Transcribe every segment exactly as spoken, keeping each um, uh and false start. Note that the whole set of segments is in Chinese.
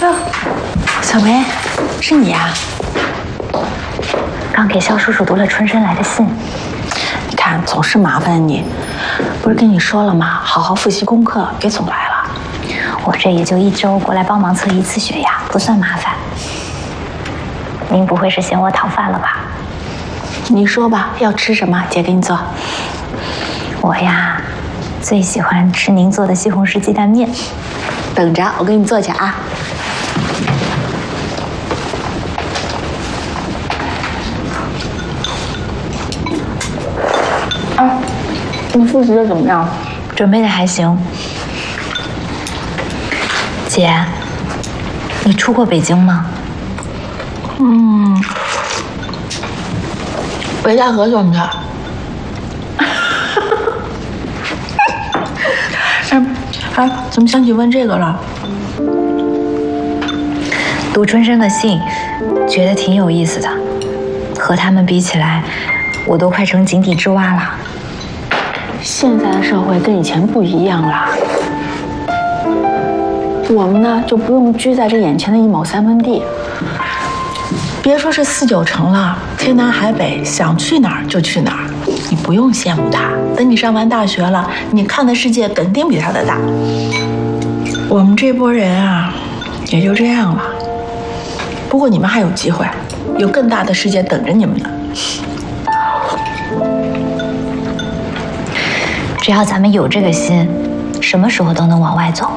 哟，小梅，是你呀？ 刚给肖叔叔读了春生来的信。 你看，总是麻烦你。不是跟你说了吗？好好复习功课，别总来了。 我这也就一周过来帮忙测一次血压，不算麻烦。您不会是嫌我讨饭了吧？ 你说吧，要吃什么？姐给你做。 我呀，最喜欢吃您做的西红柿鸡蛋面。 等着，我给你做去啊。啊，你复习的怎么样？ 准备的还行。姐，你出过北京吗？ 嗯，北戴河算不算？哎哎，怎么想起问这个了？ 读春生的信，觉得挺有意思的。和他们比起来，我都快成井底之蛙了。 现在的社会跟以前不一样了。我们呢，就不用拘在这眼前的一亩三分地。别说是四九城了，天南海北，想去哪儿就去哪儿。你不用羡慕他，等你上完大学了，你看的世界肯定比他的大。我们这波人啊，也就这样了。不过你们还有机会，有更大的世界等着你们呢。 只要咱们有这个心，什么时候都能往外走。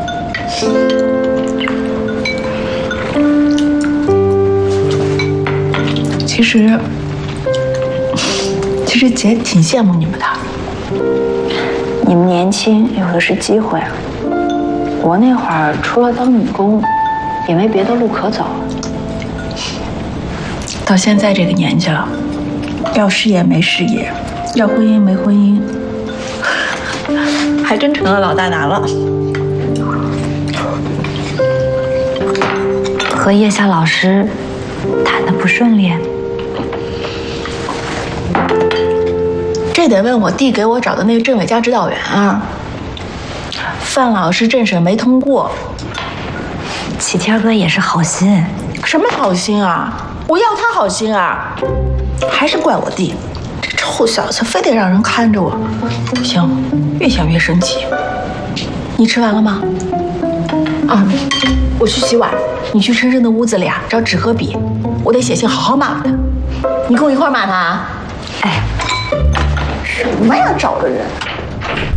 其实，其实姐挺羡慕你们的。你们年轻，有的是机会。我那会儿除了当女工，也没别的路可走。到现在这个年纪了，要事业没事业，要婚姻没婚姻，还真成了老大难了。 和叶夏老师谈的不顺利。 这得问我弟给我找的那个政委加指导员啊。范老师政审没通过。 启天哥也是好心。 什么好心啊？我要他好心啊！还是怪我弟，这臭小子非得让人看着我。不行，越想越生气。你吃完了吗？啊，我去洗碗，你去琛琛的屋子里啊找纸和笔，我得写信好好骂骂他。你跟我一块骂他啊？ 哎， 什么呀，找个人。